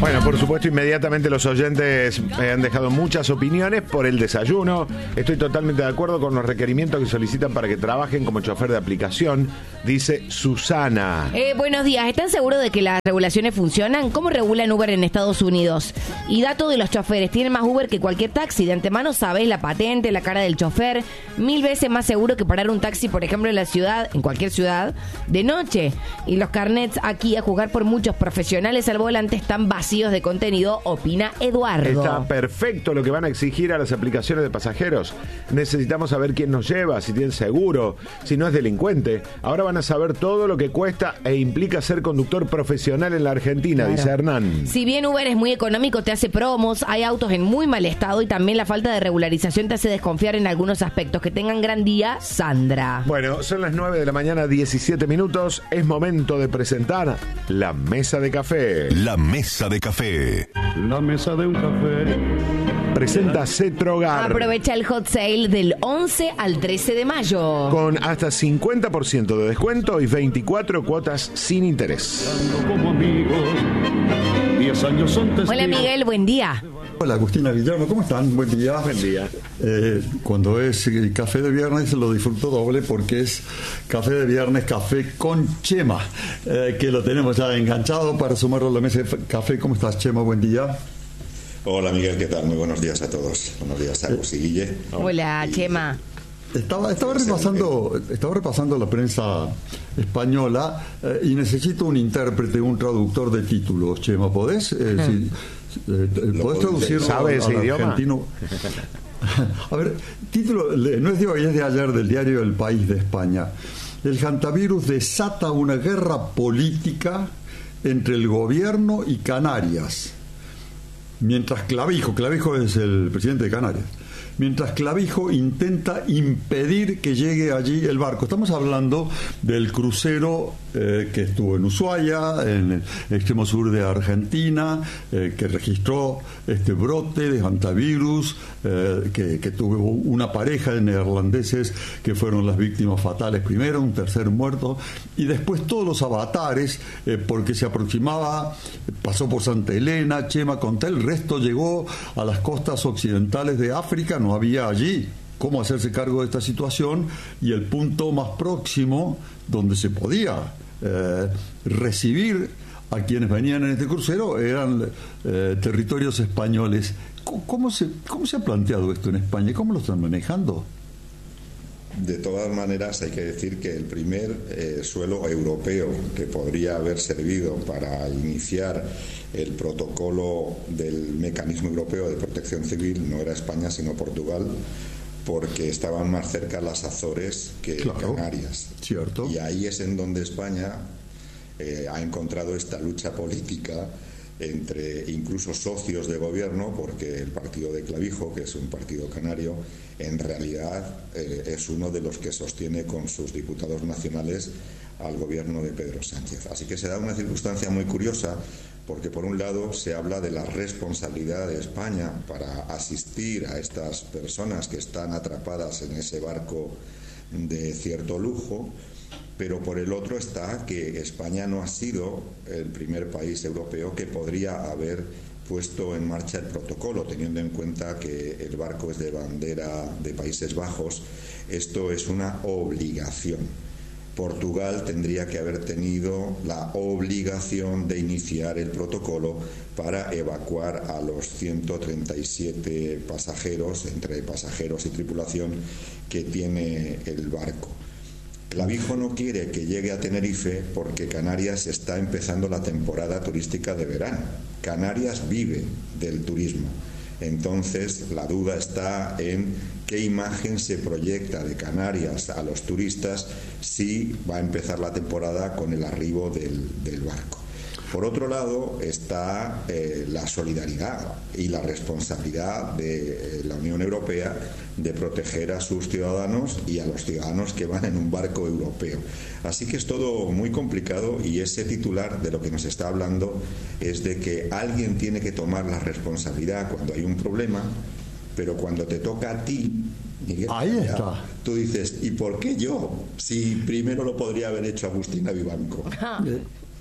Bueno, por supuesto, inmediatamente los oyentes me han dejado muchas opiniones por el desayuno. Estoy totalmente de acuerdo con los requerimientos que solicitan para que trabajen como chofer de aplicación, dice Susana. Buenos días, ¿están seguros de que las regulaciones funcionan? ¿Cómo regulan Uber en Estados Unidos? Y dato de los choferes, tienen más Uber que cualquier taxi. De antemano sabés la patente, la cara del chofer. 1000 veces más seguro que parar un taxi, por ejemplo, en la ciudad, en cualquier ciudad, de noche. Y los carnets aquí, a jugar por muchos profesionales al volante, están vacíos de contenido, opina Eduardo. Está perfecto lo que van a exigir a las aplicaciones de pasajeros. Necesitamos saber quién nos lleva, si tiene seguro, si no es delincuente. Ahora van a saber todo lo que cuesta e implica ser conductor profesional en la Argentina, claro, dice Hernán. Si bien Uber es muy económico, te hace promos, hay autos en muy mal estado y también la falta de regularización te hace desconfiar en algunos aspectos. Que tengan gran día, Sandra. Bueno, son las 9 de la mañana, 17 minutos. Es momento de presentar la mesa de café. La mesa de café. La mesa de un café. Presenta Cetrogar. Aprovecha el hot sale del 11 al 13 de mayo. Con hasta 50% de descuento y 24 cuotas sin interés. Como amigos, 10 años son testigos. Hola Miguel, buen día. Hola Agustina, Guillermo, ¿cómo están? Buen día. Buen día. Cuando es café de viernes lo disfruto doble porque es café de viernes, café con Chema, que lo tenemos ya enganchado para sumarlo a la mesa de café. ¿Cómo estás, Chema? Buen día. Hola Miguel, ¿qué tal? Muy buenos días a todos. Buenos días a Agus y Guille. Hola, Chema. Estaba repasando la prensa española y necesito un intérprete, un traductor de títulos. Chema, ¿podés? ¿Podés traducirlo ¿Sabe ese al idioma? argentino? A ver, título, no es de hoy, es de ayer, del diario El País de España. El hantavirus desata una guerra política entre el gobierno y Canarias. Mientras Clavijo es el presidente de Canarias, mientras Clavijo intenta impedir que llegue allí el barco. Estamos hablando del crucero que estuvo en Ushuaia, en el extremo sur de Argentina, que registró este brote de hantavirus, que tuvo una pareja de neerlandeses que fueron las víctimas fatales primero, un tercer muerto, y después todos los avatares, porque se aproximaba, pasó por Santa Elena, Chema, conté, el resto llegó a las costas occidentales de África. No había allí cómo hacerse cargo de esta situación, y el punto más próximo donde se podía recibir a quienes venían en este crucero eran territorios españoles. ¿Cómo se ha planteado esto en España? ¿Cómo lo están manejando? De todas maneras, hay que decir que el primer suelo europeo que podría haber servido para iniciar el protocolo del mecanismo europeo de protección civil no era España sino Portugal, porque estaban más cerca las Azores que Canarias. Cierto. Y ahí es en donde España ha encontrado esta lucha política entre incluso socios de gobierno, porque el partido de Clavijo, que es un partido canario, en realidad es uno de los que sostiene con sus diputados nacionales al gobierno de Pedro Sánchez. Así que se da una circunstancia muy curiosa, porque por un lado se habla de la responsabilidad de España para asistir a estas personas que están atrapadas en ese barco de cierto lujo, pero por el otro está que España no ha sido el primer país europeo que podría haber puesto en marcha el protocolo, teniendo en cuenta que el barco es de bandera de Países Bajos. Esto es una obligación. Portugal tendría que haber tenido la obligación de iniciar el protocolo para evacuar a los 137 pasajeros, entre pasajeros y tripulación, que tiene el barco. Clavijo no quiere que llegue a Tenerife porque Canarias está empezando la temporada turística de verano. Canarias vive del turismo. Entonces la duda está en qué imagen se proyecta de Canarias a los turistas si va a empezar la temporada con el arribo del barco. Por otro lado está la solidaridad y la responsabilidad de la Unión Europea de proteger a sus ciudadanos y a los ciudadanos que van en un barco europeo. Así que es todo muy complicado, y ese titular de lo que nos está hablando es de que alguien tiene que tomar la responsabilidad cuando hay un problema, pero cuando te toca a ti, Miguel, ahí está. Tú dices, ¿y por qué yo? Si primero lo podría haber hecho Agustina Vivanco.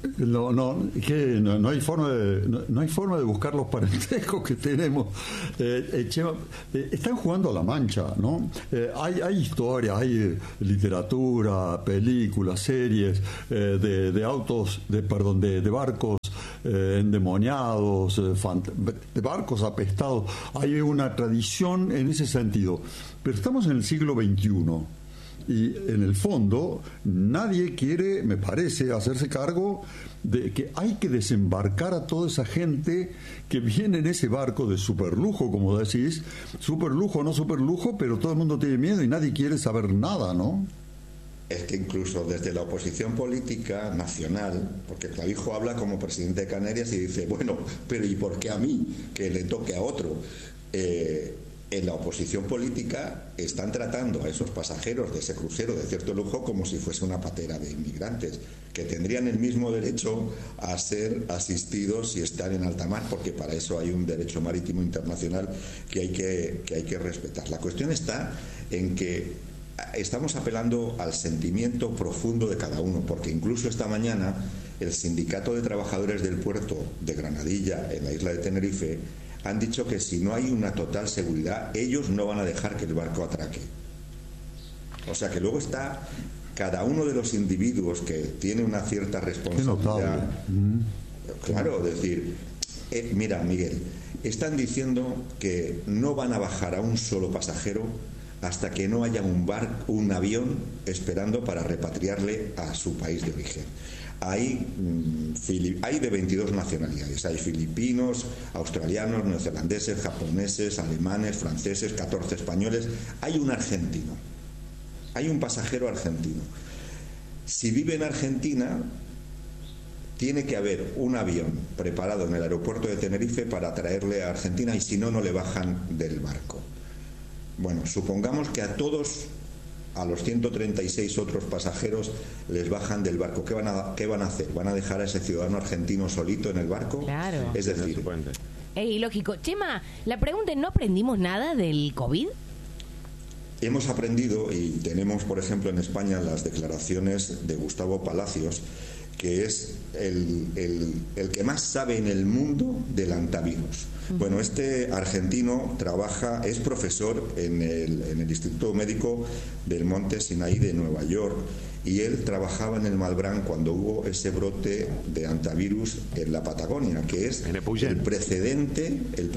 No hay forma de buscar los parentescos que tenemos. Chema, están jugando a la mancha, ¿no? Hay historias, hay literatura, películas, series de autos, de barcos endemoniados, de barcos apestados. Hay una tradición en ese sentido. Pero estamos en el siglo XXI. Y en el fondo nadie quiere, me parece, hacerse cargo de que hay que desembarcar a toda esa gente que viene en ese barco de superlujo, como decís, superlujo o no superlujo, pero todo el mundo tiene miedo y nadie quiere saber nada, ¿no? Es que incluso desde la oposición política nacional, porque Clavijo habla como presidente de Canarias y dice, bueno, pero ¿y por qué a mí? Que le toque a otro. En la oposición política están tratando a esos pasajeros de ese crucero de cierto lujo como si fuese una patera de inmigrantes, que tendrían el mismo derecho a ser asistidos si están en alta mar, porque para eso hay un derecho marítimo internacional que hay que respetar. La cuestión está en que estamos apelando al sentimiento profundo de cada uno, porque incluso esta mañana el Sindicato de Trabajadores del Puerto de Granadilla, en la isla de Tenerife, han dicho que si no hay una total seguridad, ellos no van a dejar que el barco atraque. O sea que luego está cada uno de los individuos que tiene una cierta responsabilidad. Claro, es decir, mira, Miguel, están diciendo que no van a bajar a un solo pasajero hasta que no haya un avión esperando para repatriarle a su país de origen. Hay de 22 nacionalidades, hay filipinos, australianos, neozelandeses, japoneses, alemanes, franceses, 14 españoles, hay un argentino, hay un pasajero argentino. Si vive en Argentina, tiene que haber un avión preparado en el aeropuerto de Tenerife para traerle a Argentina, y si no, no le bajan del barco. Bueno, supongamos que a los 136 otros pasajeros les bajan del barco. ¿Qué van a hacer? ¿Van a dejar a ese ciudadano argentino solito en el barco? Claro. Es decir, lógico. Chema, la pregunta es, ¿no aprendimos nada del COVID? Hemos aprendido, y tenemos, por ejemplo, en España las declaraciones de Gustavo Palacios, que es el que más sabe en el mundo del antivirus. Bueno, este argentino es profesor en el Instituto Médico del Monte Sinaí de Nueva York, y él trabajaba en el Malbrán cuando hubo ese brote de antivirus en la Patagonia, que es el precedente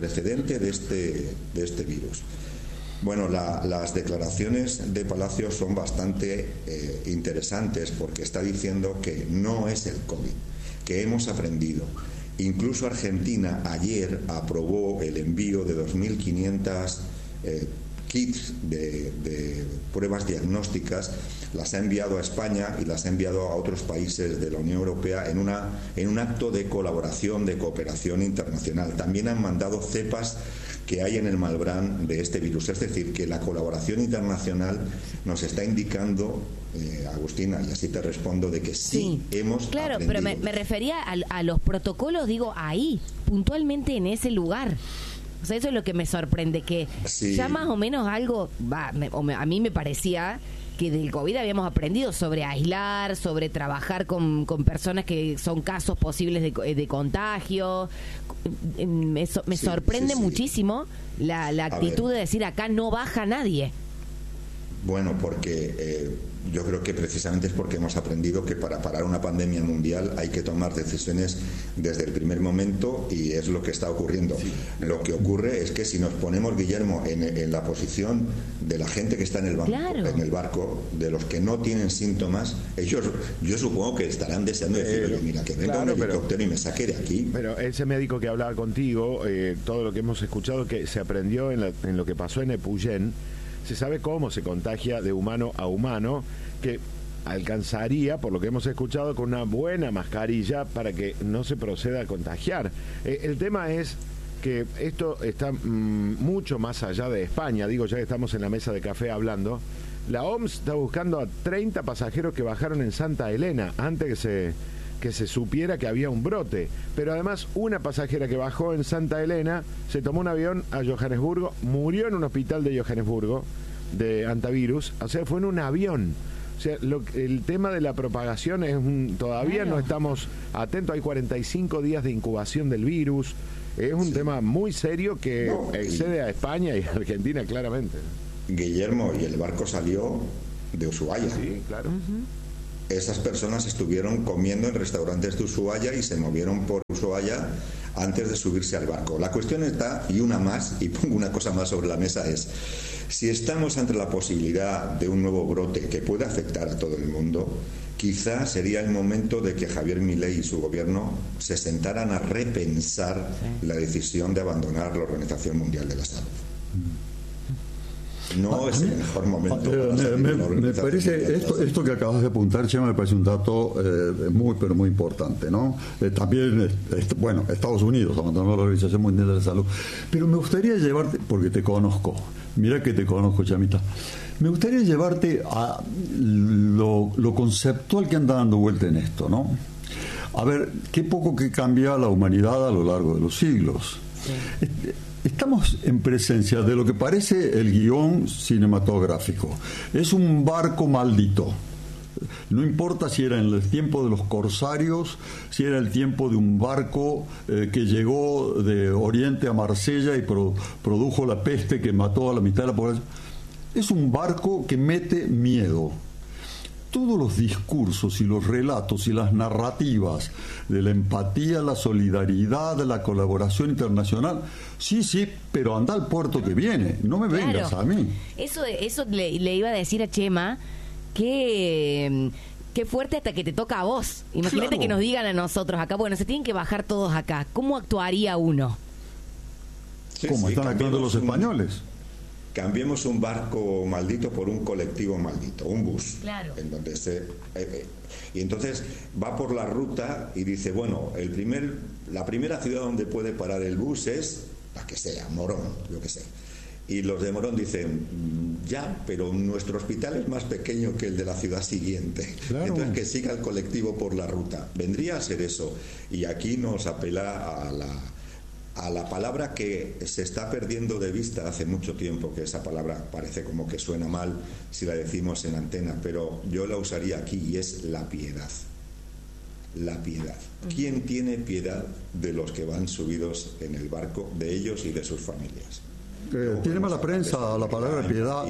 de este virus. Bueno, las declaraciones de Palacios son bastante interesantes, porque está diciendo que no es el COVID, que hemos aprendido. Incluso Argentina ayer aprobó el envío de 2.500 kits de pruebas diagnósticas, las ha enviado a España y las ha enviado a otros países de la Unión Europea en un acto de colaboración, de cooperación internacional. También han mandado cepas que hay en el Malbrán de este virus. Es decir, que la colaboración internacional nos está indicando, Agustina, y así te respondo, de que sí hemos aprendido. Pero me refería a los protocolos, digo, ahí, puntualmente en ese lugar. O sea, eso es lo que me sorprende, que ya más o menos algo, a mí me parecía que del COVID habíamos aprendido sobre aislar, sobre trabajar con personas que son casos posibles de contagio. Me sorprende muchísimo la actitud de decir, acá no baja nadie. Bueno, porque yo creo que precisamente es porque hemos aprendido que para parar una pandemia mundial hay que tomar decisiones desde el primer momento, y es lo que está ocurriendo. Lo que ocurre es que si nos ponemos, Guillermo, en la posición de la gente que está en el barco, de los que no tienen síntomas, ellos, yo supongo que estarán deseando decir, oye, mira, que venga un helicóptero y me saque de aquí. Pero ese médico que hablaba contigo, todo lo que hemos escuchado que se aprendió en lo que pasó en Epuyén, se sabe cómo se contagia de humano a humano, que alcanzaría, por lo que hemos escuchado, con una buena mascarilla para que no se proceda a contagiar. El tema es que esto está mucho más allá de España. Digo, ya que estamos en la mesa de café hablando, la OMS está buscando a 30 pasajeros que bajaron en Santa Elena antes que se supiera que había un brote. Pero además, una pasajera que bajó en Santa Elena se tomó un avión a Johannesburgo, murió en un hospital de Johannesburgo de antivirus, o sea, fue en un avión. O sea, el tema de la propagación es todavía no estamos atentos. Hay 45 días de incubación del virus. Es un tema muy serio que excede a España y a Argentina claramente. Guillermo, y el barco salió de Ushuaia. Sí, claro. Esas personas estuvieron comiendo en restaurantes de Ushuaia y se movieron por Ushuaia antes de subirse al barco. La cuestión está, y una más, y pongo una cosa más sobre la mesa, es si estamos ante la posibilidad de un nuevo brote que puede afectar a todo el mundo, quizá sería el momento de que Javier Milei y su gobierno se sentaran a repensar la decisión de abandonar la Organización Mundial de la Salud. No es el mejor momento. Me parece, esto que acabas de apuntar, Chema, me parece un dato muy, pero muy importante, ¿no? También, Estados Unidos abandonó la Organización Mundial de la Salud. Pero me gustaría llevarte, porque te conozco, mira que te conozco, Chamita, me gustaría llevarte a lo conceptual que anda dando vuelta en esto, ¿no? A ver, qué poco que cambia la humanidad a lo largo de los siglos. Sí. Estamos en presencia de lo que parece el guión cinematográfico. Es un barco maldito. No importa si era en el tiempo de los corsarios, si era el tiempo de un barco que llegó de Oriente a Marsella y produjo la peste que mató a la mitad de la población. Es un barco que mete miedo. Todos los discursos y los relatos y las narrativas de la empatía, la solidaridad, la colaboración internacional, sí, pero anda al puerto que viene, no me vengas a mí. Eso le iba a decir a Chema, que fuerte hasta que te toca a vos. Imagínate que nos digan a nosotros acá, bueno, se tienen que bajar todos acá. ¿Cómo actuaría uno? ¿Cómo están actuando los españoles? Cambiemos un barco maldito por un colectivo maldito, un bus. Claro. En donde y entonces va por la ruta y dice, bueno, la primera ciudad donde puede parar el bus es la que sea, Morón, yo que sé. Y los de Morón dicen, ya, pero nuestro hospital es más pequeño que el de la ciudad siguiente. Claro. Entonces que siga el colectivo por la ruta. Vendría a ser eso. Y aquí nos apela a la palabra que se está perdiendo de vista hace mucho tiempo, que esa palabra parece como que suena mal si la decimos en antena, pero yo la usaría aquí, y es la piedad. La piedad. ¿Quién tiene piedad de los que van subidos en el barco, de ellos y de sus familias? Tiene mala prensa la palabra piedad,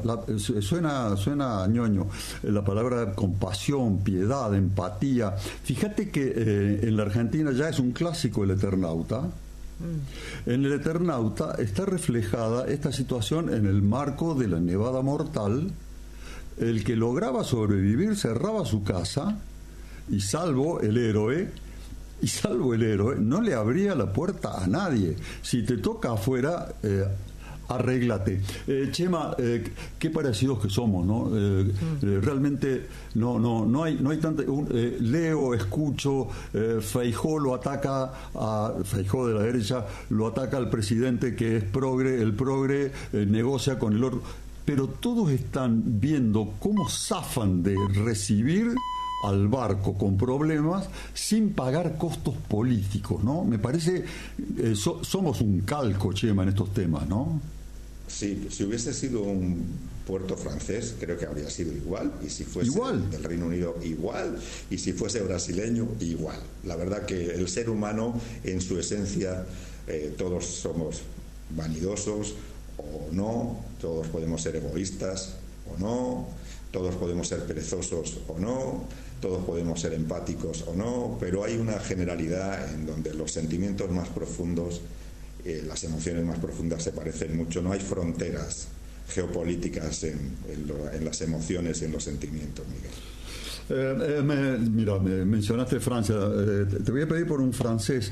suena ñoño, la palabra compasión, piedad, empatía. Fíjate que en la Argentina ya es un clásico el Eternauta. En el Eternauta está reflejada esta situación en el marco de la nevada mortal. El que lograba sobrevivir cerraba su casa y salvo el héroe, no le abría la puerta a nadie. Si te toca afuera, arréglate. Chema, qué parecidos que somos, ¿no? Realmente no hay tanta. Leo, escucho, Feijóo lo ataca Feijóo de la derecha lo ataca al presidente que es progre, el progre negocia con el otro, pero todos están viendo cómo zafan de recibir al barco con problemas sin pagar costos políticos, ¿no? Me parece somos un calco, Chema, en estos temas, ¿no? Sí, si hubiese sido un puerto francés, creo que habría sido igual, y si fuese del Reino Unido, igual, y si fuese brasileño, igual. La verdad que el ser humano, en su esencia, todos somos vanidosos o no, todos podemos ser egoístas o no, todos podemos ser perezosos o no, todos podemos ser empáticos o no, pero hay una generalidad en donde los sentimientos más profundos, las emociones más profundas se parecen mucho. No hay fronteras geopolíticas en las emociones y en los sentimientos, Miguel. Mira, me mencionaste Francia. Te voy a pedir por un francés.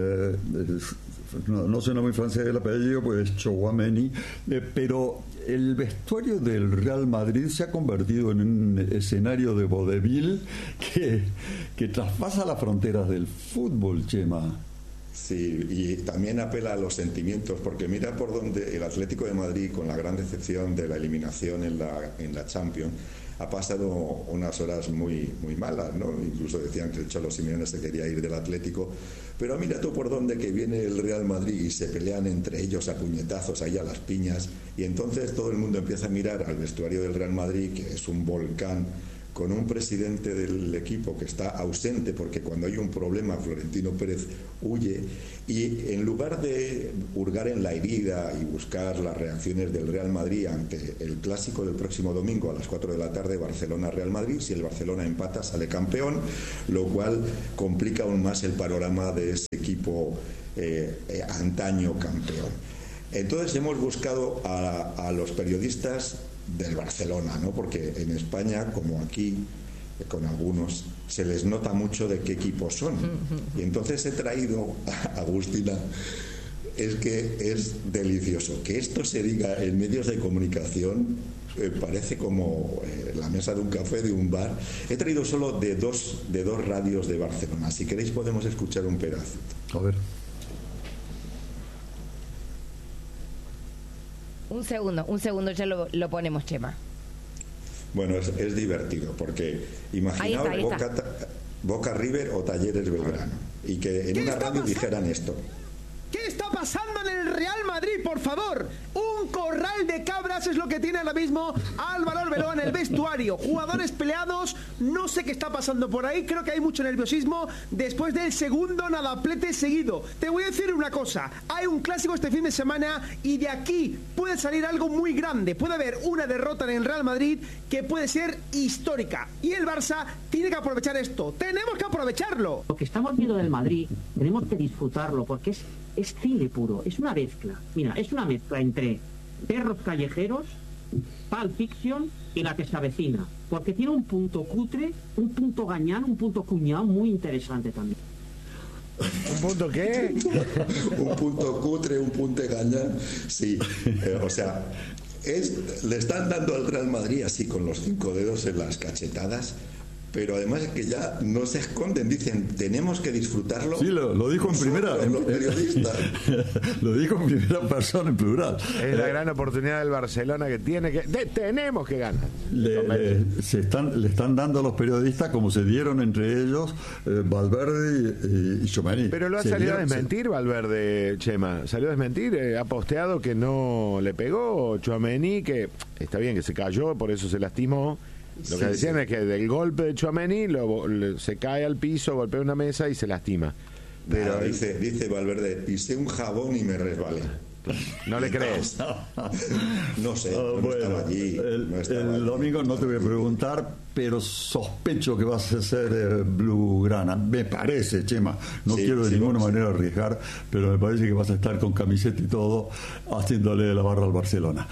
No suena muy francés el apellido, pues es Chouameni, pero el vestuario del Real Madrid se ha convertido en un escenario de vodevil que traspasa las fronteras del fútbol, Chema. Sí, y también apela a los sentimientos, porque mira por donde el Atlético de Madrid, con la gran decepción de la eliminación en la Champions, ha pasado unas horas muy, muy malas, ¿no? Incluso decían que el Cholo Simeone se quería ir del Atlético, pero mira tú por dónde que viene el Real Madrid y se pelean entre ellos a puñetazos, ahí a las piñas, y entonces todo el mundo empieza a mirar al vestuario del Real Madrid, que es un volcán, con un presidente del equipo que está ausente porque cuando hay un problema Florentino Pérez huye, y en lugar de hurgar en la herida y buscar las reacciones del Real Madrid ante el clásico del próximo domingo a las 4 de la tarde, Barcelona-Real Madrid, si el Barcelona empata sale campeón, lo cual complica aún más el panorama de ese equipo antaño campeón. Entonces hemos buscado a los periodistas del Barcelona, ¿no? Porque en España, como aquí, con algunos, se les nota mucho de qué equipos son. Y entonces he traído a Agustina, es que es delicioso. Que esto se diga en medios de comunicación parece como la mesa de un café, de un bar. He traído solo de dos radios de Barcelona. Si queréis podemos escuchar un pedazo. A ver. Un segundo, ya lo ponemos, Chema. Bueno, es divertido, porque imaginaos Boca River o Talleres Belgrano, y que en una radio dijeran esto. ¿Qué está pasando en el Real Madrid, por favor? Un corral de cabras es lo que tiene ahora mismo Álvaro Arbeloa en el vestuario. Jugadores peleados, no sé qué está pasando por ahí. Creo que hay mucho nerviosismo después del segundo nadaplete seguido. Te voy a decir una cosa, hay un clásico este fin de semana y de aquí puede salir algo muy grande. Puede haber una derrota en el Real Madrid que puede ser histórica. Y el Barça tiene que aprovechar esto. Tenemos que aprovecharlo. Lo que estamos viendo del Madrid tenemos que disfrutarlo porque es cine puro, es una mezcla. Mira, es una mezcla entre Perros Callejeros, Pulp Fiction y La que se avecina. Porque tiene un punto cutre, un punto gañán, un punto cuñado muy interesante también. ¿Un punto qué? Un punto cutre, un punto gañán. Sí, o sea, le están dando al Real Madrid así con los 5 dedos en las cachetadas. Pero además es que ya no se esconden, dicen, tenemos que disfrutarlo. Sí, lo dijo en primera. Los periodistas. Lo dijo en primera persona, en plural. Es la gran oportunidad del Barcelona que tenemos que ganar. Le están dando a los periodistas como se dieron entre ellos Valverde y Tchouaméni. Pero lo ha salido a desmentir Valverde, Chema. Salió a desmentir, ha posteado que no le pegó Tchouaméni, que está bien que se cayó, por eso se lastimó. Lo que decían es que del golpe de Tchouaméni se cae al piso, golpea una mesa y se lastima. Pero dice Valverde, pisé un jabón y me resbalé. ¿No le crees? No sé, no estaba allí. El domingo no te voy a preguntar, pero sospecho que vas a ser blaugrana. Me parece, Chema. No quiero de ninguna manera arriesgar, pero me parece que vas a estar con camiseta y todo haciéndole la barra al Barcelona.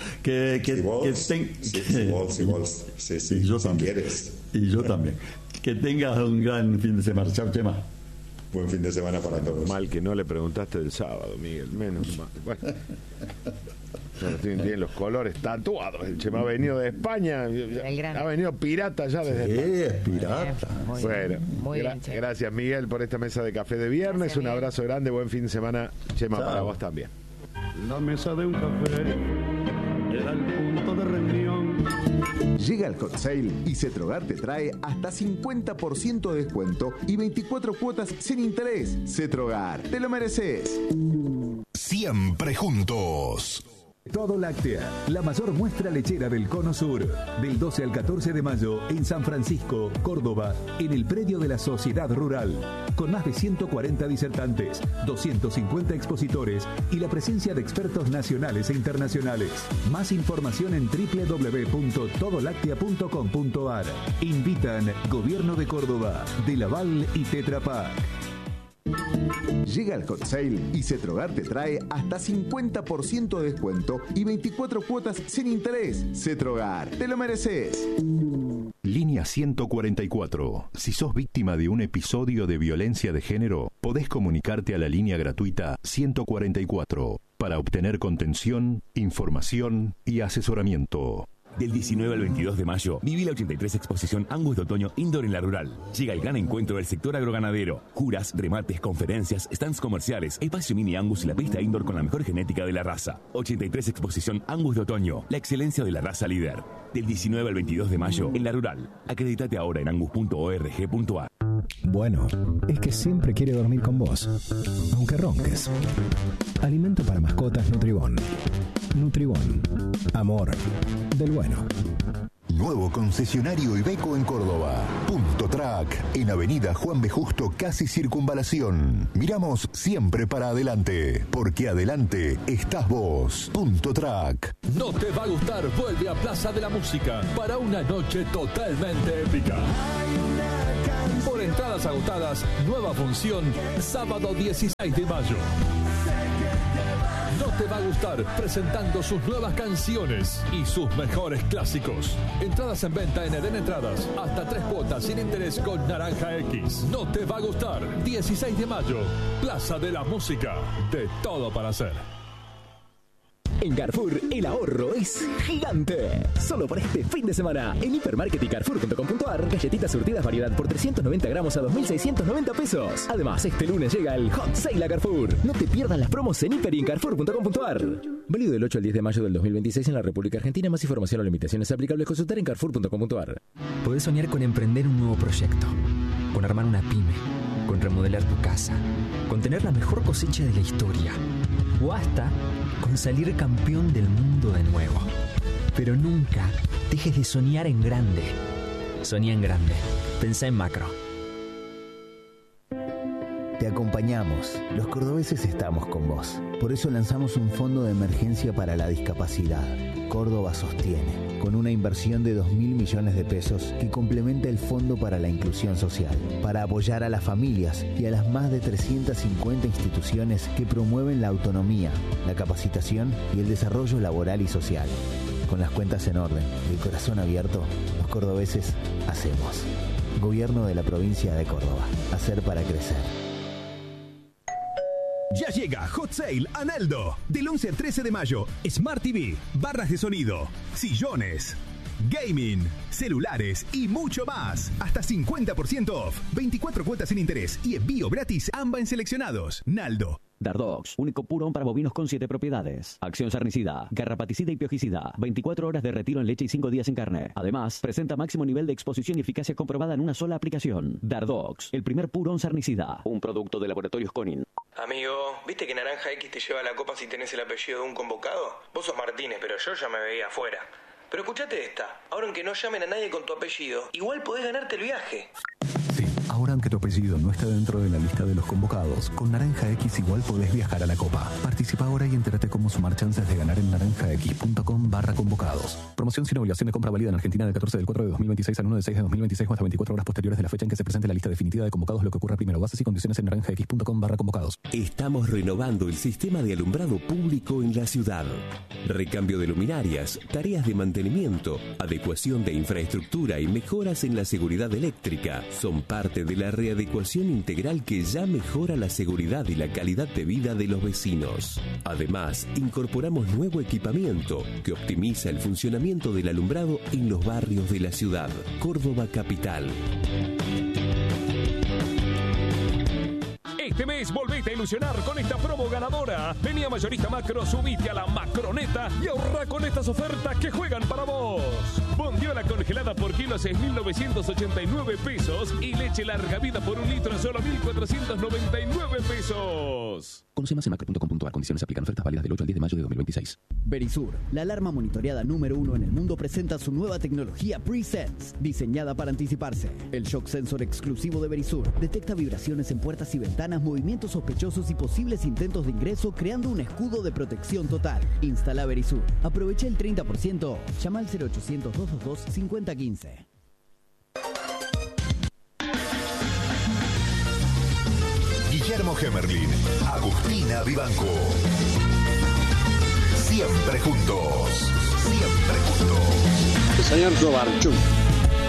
Sí, yo también. Y yo también. Que tengas un gran fin de semana. Chao, Chema. Buen fin de semana para todos. Mal que no le preguntaste del sábado, Miguel. Menos mal. Bueno. Tienen los colores tatuados. El Chema ha venido de España. Ha venido pirata ya desde España. Sí, es pirata. Bueno, gracias, Miguel, por esta mesa de café de viernes. Gracias, un abrazo grande. Buen fin de semana, Chema. Chao. Para vos también. La mesa de un café era el punto de reunión. Llega el Hot Sale y Cetrogar te trae hasta 50% de descuento y 24 cuotas sin interés. Cetrogar, te lo mereces. Siempre juntos. Todo Láctea, la mayor muestra lechera del Cono Sur, del 12 al 14 de mayo en San Francisco, Córdoba, en el predio de la Sociedad Rural, con más de 140 disertantes, 250 expositores y la presencia de expertos nacionales e internacionales. Más información en www.todolactea.com.ar. Invitan Gobierno de Córdoba, de Laval y Tetra Pak. Llega el Hot Sale y Cetrogar te trae hasta 50% de descuento y 24 cuotas sin interés. Cetrogar, te lo mereces. Línea 144. Si sos víctima de un episodio de violencia de género, podés comunicarte a la línea gratuita 144 para obtener contención, información y asesoramiento. Del 19 al 22 de mayo, viví la 83 Exposición Angus de Otoño Indoor en La Rural. Llega el gran encuentro del sector agroganadero. Curas, remates, conferencias, stands comerciales, espacio mini Angus y la pista indoor con la mejor genética de la raza. 83 Exposición Angus de Otoño, la excelencia de la raza líder. Del 19 al 22 de mayo, en La Rural. Acreditate ahora en angus.org.ar. Bueno, es que siempre quiere dormir con vos, aunque ronques. Alimento para mascotas Nutribón. Nutribón. Amor del bueno. Nuevo concesionario Iveco en Córdoba. Punto Track, en Avenida Juan B. Justo, casi Circunvalación. Miramos siempre para adelante, porque adelante estás vos. Punto Track. No te va a gustar, vuelve a Plaza de la Música para una noche totalmente épica. Por entradas agotadas, nueva función, sábado 16 de mayo. No te va a gustar, presentando sus nuevas canciones y sus mejores clásicos. Entradas en venta en Eden Entradas, hasta 3 cuotas sin interés con Naranja X. No te va a gustar, 16 de mayo, Plaza de la Música, de todo para hacer. En Carrefour, el ahorro es gigante. Solo por este fin de semana, en Hipermarket y Carrefour.com.ar, galletitas surtidas variedad por 390 gramos a 2.690 pesos. Además, este lunes llega el Hot Sale a Carrefour. No te pierdas las promos en Hiper y en Carrefour.com.ar. Válido del 8 al 10 de mayo del 2026 en la República Argentina. Más información o limitaciones aplicables consultar en Carrefour.com.ar. Podés soñar con emprender un nuevo proyecto, con armar una pyme, con remodelar tu casa, con tener la mejor cosecha de la historia, o hasta con salir campeón del mundo de nuevo. Pero nunca dejes de soñar en grande. Soñá en grande. Pensá en macro. Te acompañamos. Los cordobeses estamos con vos. Por eso lanzamos un fondo de emergencia para la discapacidad. Córdoba Sostiene, con una inversión de 2.000 millones de pesos que complementa el Fondo para la Inclusión Social, para apoyar a las familias y a las más de 350 instituciones que promueven la autonomía, la capacitación y el desarrollo laboral y social. Con las cuentas en orden y el corazón abierto, los cordobeses hacemos. Gobierno de la provincia de Córdoba. Hacer para crecer. Ya llega Hot Sale a Naldo. Del 11 al 13 de mayo. Smart TV, barras de sonido, sillones, gaming, celulares y mucho más. Hasta 50% off. 24 cuotas sin interés y envío gratis AMBA en seleccionados. Naldo. Dardox, único purón para bovinos con 7 propiedades. Acción sarnicida, garrapaticida y piojicida. 24 horas de retiro en leche y 5 días en carne. Además, presenta máximo nivel de exposición y eficacia comprobada en una sola aplicación. Dardox, el primer purón sarnicida. Un producto de Laboratorios Conin. Amigo, ¿viste que Naranja X te lleva la copa si tenés el apellido de un convocado? Vos sos Martínez, pero yo ya me veía afuera. Pero escuchate esta. Ahora aunque no llamen a nadie con tu apellido, igual podés ganarte el viaje. Ahora, aunque tu apellido no está dentro de la lista de los convocados, con Naranja X igual podés viajar a la Copa. Participa ahora y entérate cómo sumar chances de ganar en naranjax.com/convocados. Promoción sin obligación de compra válida en Argentina del 14 del 4 de 2026 al 1 de 6 de 2026 o hasta 24 horas posteriores de la fecha en que se presente la lista definitiva de convocados, lo que ocurra primero. Bases y condiciones en naranjax.com/convocados. Estamos renovando el sistema de alumbrado público en la ciudad. Recambio de luminarias, tareas de mantenimiento, adecuación de infraestructura y mejoras en la seguridad eléctrica son parte de la readecuación integral que ya mejora la seguridad y la calidad de vida de los vecinos. Además, incorporamos nuevo equipamiento que optimiza el funcionamiento del alumbrado en los barrios de la ciudad. Córdoba Capital. Este mes volvete a ilusionar con esta promo ganadora. Vení a Mayorista Macro, subite a la Macroneta y ahorra con estas ofertas que juegan para vos. Bondiola congelada por kilo a 6.989 pesos y leche larga vida por un litro a solo 1.499 pesos. Conoce más en macro.com.ar. Condiciones aplican. Ofertas válidas del 8 al 10 de mayo de 2026. Verisur, la alarma monitoreada número 1 en el mundo, presenta su nueva tecnología Pre-Sense, diseñada para anticiparse. El shock sensor exclusivo de Verisur detecta vibraciones en puertas y ventanas, movimientos sospechosos y posibles intentos de ingreso, creando un escudo de protección total. Instala Verisur. Aprovecha el 30%. Llama al 0800-222-5015. Guillermo Gemerlin, Agustina Vivanco. Siempre juntos. Siempre juntos. Señor Jovarchuk.